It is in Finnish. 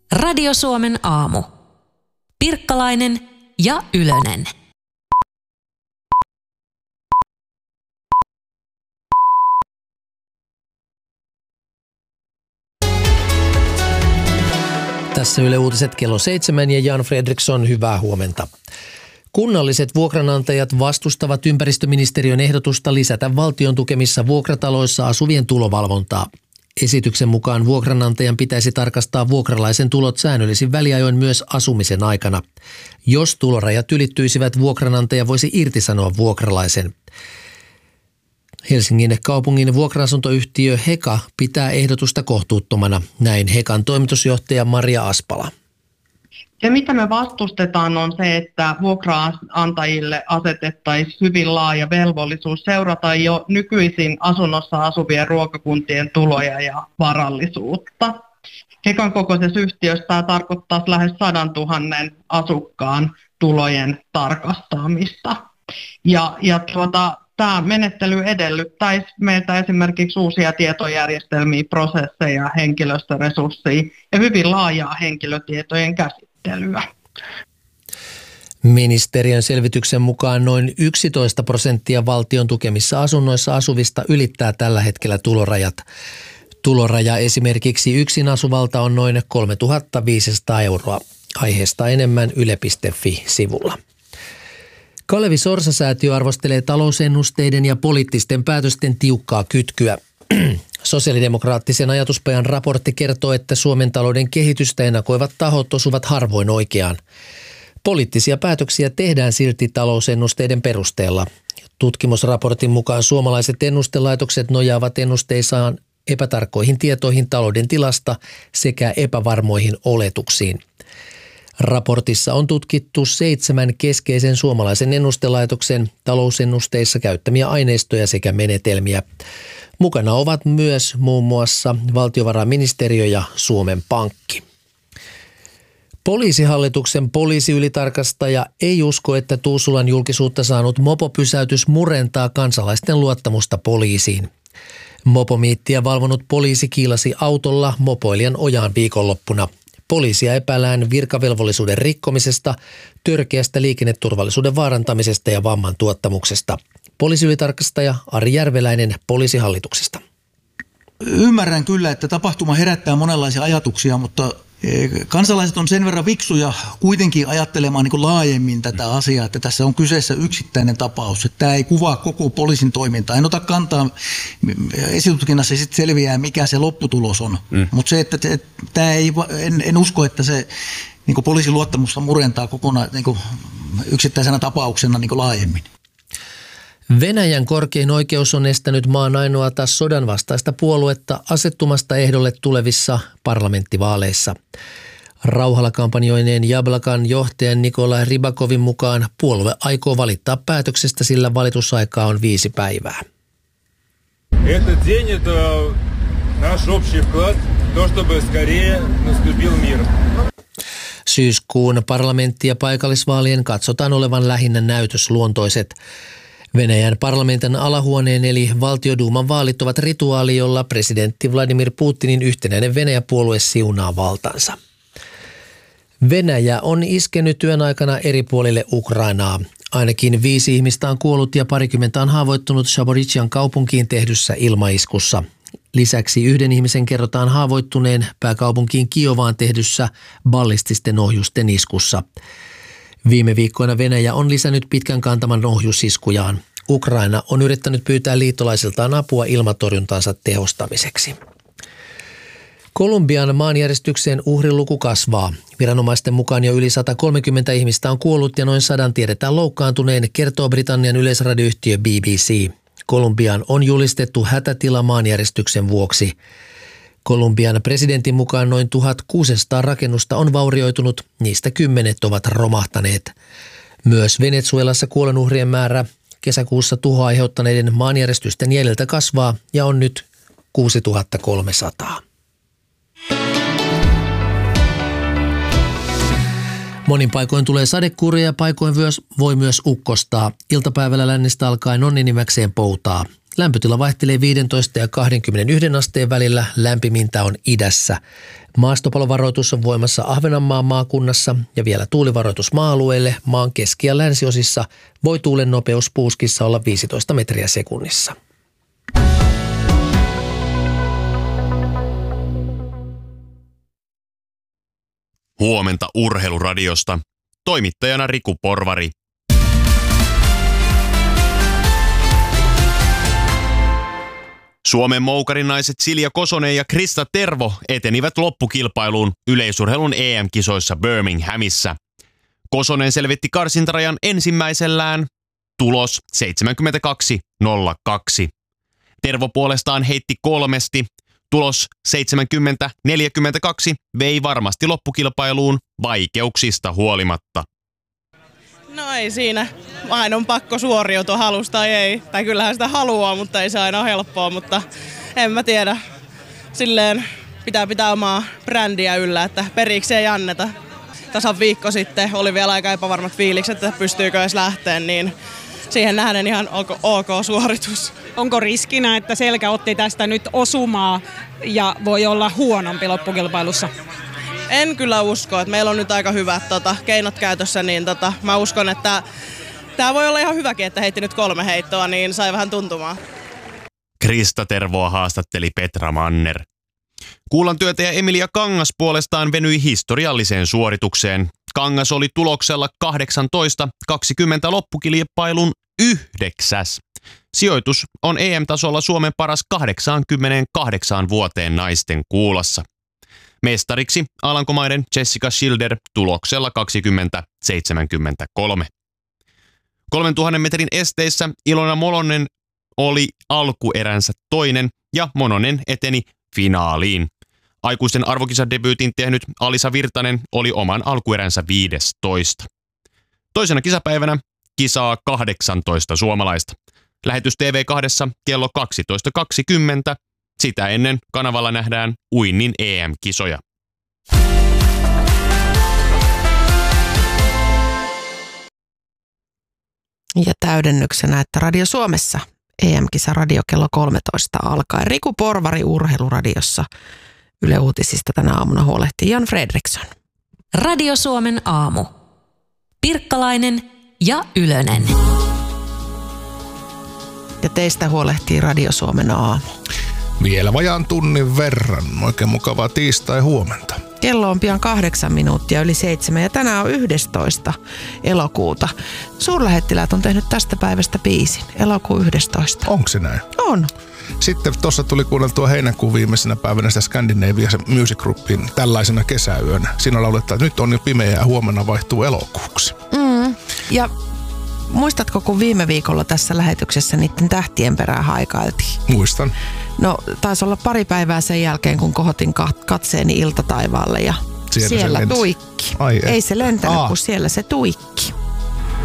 Radio Suomen aamu. Pirkkalainen ja Ylönen. Tässä Yle Uutiset kello 7 ja Jan Fredriksson, hyvää huomenta. Kunnalliset vuokranantajat vastustavat ympäristöministeriön ehdotusta lisätä valtion tukemissa vuokrataloissa asuvien tulovalvontaa. Esityksen mukaan vuokranantajan pitäisi tarkastaa vuokralaisen tulot säännöllisin väliajoin myös asumisen aikana. Jos tulorajat ylittyisivät, vuokranantaja voisi irtisanoa vuokralaisen. Helsingin kaupungin vuokra-asuntoyhtiö Heka pitää ehdotusta kohtuuttomana. Näin Hekan toimitusjohtaja Maria Aspala. Se, mitä me vastustetaan, on se, että vuokraantajille asetettaisiin hyvin laaja velvollisuus seurata jo nykyisin asunnossa asuvien ruokakuntien tuloja ja varallisuutta. Hekan kokoisessa yhtiössä tämä tarkoittaa lähes 100 000 asukkaan tulojen tarkastamista. Tämä menettely edellyttäisi meiltä esimerkiksi uusia tietojärjestelmiä, prosesseja, henkilöstöresursseja ja hyvin laajaa henkilötietojen käsittelyä. Ministeriön selvityksen mukaan noin 11% valtion tukemissa asunnoissa asuvista ylittää tällä hetkellä tulorajat. Tuloraja esimerkiksi yksin asuvalta on noin 3 500 euroa. Aiheesta enemmän yle.fi-sivulla. Kalevi Sorsa-säätiö arvostelee talousennusteiden ja poliittisten päätösten tiukkaa kytkyä. Sosiaalidemokraattisen ajatuspajan raportti kertoo, että Suomen talouden kehitystä ennakoivat tahot osuvat harvoin oikeaan. Poliittisia päätöksiä tehdään silti talousennusteiden perusteella. Tutkimusraportin mukaan suomalaiset ennustelaitokset nojaavat ennusteissaan epätarkkoihin tietoihin talouden tilasta sekä epävarmoihin oletuksiin. Raportissa on tutkittu 7 keskeisen suomalaisen ennustelaitoksen talousennusteissa käyttämiä aineistoja sekä menetelmiä. Mukana ovat myös muun muassa valtiovarainministeriö ja Suomen Pankki. Poliisihallituksen poliisiylitarkastaja ei usko, että Tuusulan julkisuutta saanut mopopysäytys murentaa kansalaisten luottamusta poliisiin. Mopomiittiä valvonut poliisi kiilasi autolla mopoilijan ojaan viikonloppuna. Poliisia epäillään virkavelvollisuuden rikkomisesta, törkeästä liikenneturvallisuuden vaarantamisesta ja vamman tuottamuksesta. Poliisiylitarkastaja Ari Järveläinen Poliisihallituksesta. Ymmärrän kyllä, että tapahtuma herättää monenlaisia ajatuksia, mutta kansalaiset on sen verran viksuja kuitenkin ajattelemaan niin kuin laajemmin tätä asiaa, että tässä on kyseessä yksittäinen tapaus. Että tämä ei kuvaa koko poliisin toimintaa. En ota kantaa, esitutkinnassa sitten selviää, mikä se lopputulos on. Mutta se, että tämä ei, en usko, että se niin kuin poliisin luottamusta murentaa kokonaan niin kuin yksittäisenä tapauksena niin kuin laajemmin. Venäjän korkein oikeus on estänyt maan ainoata sodan vastaista puoluetta asettumasta ehdolle tulevissa parlamenttivaaleissa. Rauhalla kampanjoineen Jablakan johtajan Nikolai Rybakovin mukaan puolue aikoo valittaa päätöksestä, sillä valitusaikaa on 5 päivää. Этот день – это наш общий вклад в то, чтобы скорее наступил мир. Syyskuun parlamentti- ja paikallisvaalien katsotaan olevan lähinnä näytösluontoiset. Venäjän parlamentin alahuoneen eli valtioduuman vaalit ovat rituaali, jolla presidentti Vladimir Putinin yhtenäinen Venäjä-puolue siunaa valtansa. Venäjä on iskenyt yön aikana eri puolille Ukrainaa. Ainakin 5 ihmistä on kuollut ja 20 on haavoittunut Zaporizhian kaupunkiin tehdyssä ilmaiskussa. Lisäksi 1 ihmisen kerrotaan haavoittuneen pääkaupunkiin Kiovaan tehdyssä ballististen ohjusten iskussa. Viime viikkoina Venäjä on lisännyt pitkän kantaman ohjusiskujaan. Ukraina on yrittänyt pyytää liittolaisiltaan apua ilmatorjuntansa tehostamiseksi. Kolumbian maanjäristyksen uhriluku kasvaa. Viranomaisten mukaan jo yli 130 ihmistä on kuollut ja noin 100 tiedetään loukkaantuneen, kertoo Britannian yleisradioyhtiö BBC. Kolumbiaan on julistettu hätätila maanjäristyksen vuoksi. Kolumbian presidentin mukaan noin 1600 rakennusta on vaurioitunut, niistä 10 ovat romahtaneet. Myös Venezuelassa kuolonuhrien määrä kesäkuussa tuhoa aiheuttaneiden maanjäristysten jäljiltä kasvaa ja on nyt 6300. Monin paikoin tulee sadekuuria ja paikoin voi myös ukkostaa. Iltapäivällä lännestä alkaen on enimmäkseen poutaa. Lämpötila vaihtelee 15 ja 21 asteen välillä, lämpimintä on idässä. Maastopalovaroitus on voimassa Ahvenanmaan maakunnassa ja vielä tuulivaroitus maa-alueille. Maan keski- ja länsiosissa voi tuulen nopeus puuskissa olla 15 metriä sekunnissa. Huomenta Urheiluradiosta. Toimittajana Riku Porvari. Suomen moukarinaiset Silja Kosonen ja Krista Tervo etenivät loppukilpailuun yleisurheilun EM-kisoissa Birminghamissa. Kosonen selvitti karsintarajan ensimmäisellään, tulos 72.02. Tervo puolestaan heitti kolmesti, tulos 70.42 vei varmasti loppukilpailuun vaikeuksista huolimatta. No ei siinä. Aina on pakko suoriutua halusta tai ei. Tai kyllähän sitä haluaa, mutta ei se aina ole helppoa, mutta en mä tiedä. Silleen pitää omaa brändiä yllä, että periksi ei anneta. Tasan viikko sitten oli vielä aika epävarmat fiilikset, että pystyykö edes lähteen, niin siihen nähden ihan ok suoritus. Onko riskinä, että Selkä otti tästä nyt osumaa ja voi olla huonompi loppukilpailussa? En kyllä usko, että meillä on nyt aika hyvät keinot käytössä, niin mä uskon, että tämä voi olla ihan hyväkin, että heitti nyt 3 heittoa, niin sai vähän tuntumaan. Krista Tervoa haastatteli Petra Manner. Kuulan työtäjä Emilia Kangas puolestaan venyi historialliseen suoritukseen. Kangas oli tuloksella 18.20 loppukilpailun 9. Sijoitus on EM-tasolla Suomen paras 88 vuoteen naisten kuulassa. Mestariksi Alankomaiden Jessica Schilder tuloksella 20.73. 3000 metrin esteissä Ilona Molonen oli alkueränsä toinen ja Mononen eteni finaaliin. Aikuisten arvokisadebyytin tehnyt Alisa Virtanen oli oman alkueränsä 15. Toisena kisapäivänä kisaa 18 suomalaista. Lähetys TV2 kello 12.20. Sitä ennen kanavalla nähdään uinnin EM-kisoja. Ja täydennyksenä, että Radio Suomessa EM-kisa radio kello 13 alkaa. Riku Porvari Urheiluradiossa. Yle Uutisista tänä aamuna huolehtii Jan Fredriksson. Radio Suomen aamu. Pirkkalainen ja Ylönen. Ja teistä huolehtii Radio Suomen aamu. Vielä vajaan tunnin verran. Oikein mukavaa tiistai huomenta. Kello on pian 8 minuuttia yli 7 ja tänään on 11. elokuuta. Suurlähettiläät on tehnyt tästä päivästä biisin. Elokuu 11. Onko se näin? On. Sitten tuossa tuli kuunneltua heinäkuun viimeisenä päivänä sitä Scandinavian Music Groupin tällaisena kesäyönä. Siinä lauletaan, että nyt on jo pimeä ja huomenna vaihtuu elokuuksi. Ja muistatko, kun viime viikolla tässä lähetyksessä niiden tähtien perään haikailtiin? Muistan. No, taisi olla pari päivää sen jälkeen, kun kohotin katseeni iltataivaalle ja siellä tuikki. Ei se lentänyt, kun siellä se tuikki.